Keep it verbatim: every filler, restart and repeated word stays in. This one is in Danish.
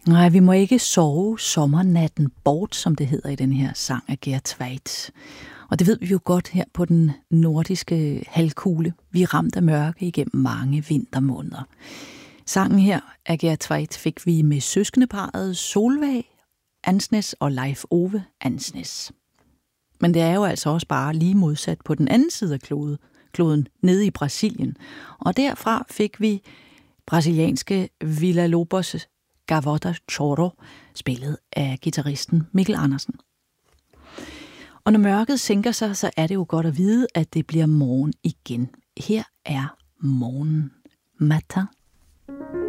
Nej, vi må ikke sove sommernatten bort, som det hedder i den her sang af Gert Tveit. Og det ved vi jo godt her på den nordiske halvkugle. Vi er ramt af mørke igennem mange vintermåneder. Sangen her af Gert Tveit fik vi med søskendeparret Solveig Ansnes og Leif Ove Ansnes. Men det er jo altså også bare lige modsat på den anden side af kloden, kloden nede i Brasilien. Og derfra fik vi brasilianske Villa Lobos Gavota Choro, spillet af guitaristen Mikkel Andersen. Og når mørket sænker sig, så er det jo godt at vide, at det bliver morgen igen. Her er morgen. Matin.